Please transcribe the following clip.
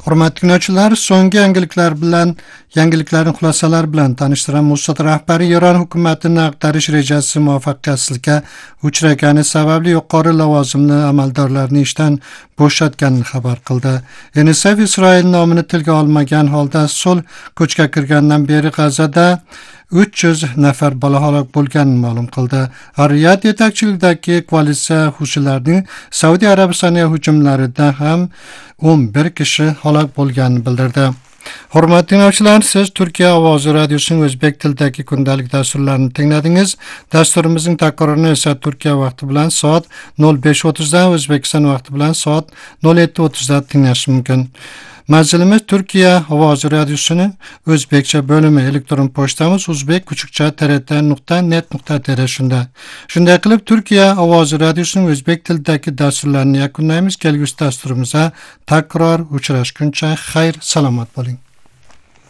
Hurmatli tinglovchilar, so'nggi yangiliklarning xulosalari bilan tanishtiran Mossad rahbari Eron hukumatini ag'darish rejasi muvaffaqiyatsizlikka uchragani sababli yuqori lavozimli amaldorlarni ishdan bo'shatganini xabar qildi. NSF Isroil nomini tilga olmagan holda sulh kuchga kirgandan beri G'azada 300 nafar bola halok bo'lganini ma'lum qildi. Ar-Riyad yetakchiligidagi koalitsiya Hushilarning Saudiya Arabistoniga hujumlarida ham 11 kishi halok bo'lganini bildirdi. Hurmatli tinglovchilar, siz Turkiya ovozi radiosining o'zbek tilidagi kundalik dasturlarini tingladingiz. Dasturimizning takrorini esa Turkiya vaqti bilan soat 05:30 da, O'zbekiston vaqti bilan soat 07:30 da tinglash mumkin. Manzilimiz Turkiya ovozi radiosining o'zbekcha bo'limi, elektron pochtamiz uzbek-trt.net.tr shunda. Shunday qilib Turkiya ovozi radiosining o'zbek tilidagi dasturlarini yakunlaymiz. Kelgusi dasturimizda takror uchrashguncha xayr, salomat bo'ling.